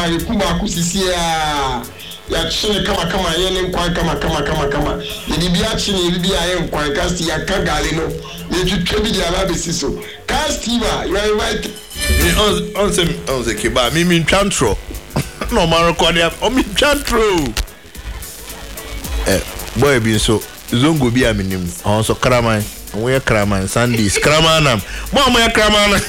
ye kuma kusisi ya chine kama ye ne nkwan kama ye bi a chine ye bi a ye nkwan casti ya kagale no ye twetwe bi dia ba besi so casti ba you are right on se kiba mi twantro no man record ya o mi twantro boy bi so zongo bi aminim on so kraman we kraman Sundays kramanam mo ya kraman